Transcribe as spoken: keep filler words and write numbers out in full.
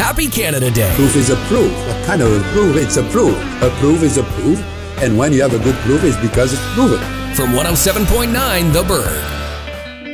Happy Canada Day. Proof is a proof. What kind of a proof? It's a proof. A proof is a proof. And when you have a good proof, it's because it's proven. From one oh seven point nine The Bird.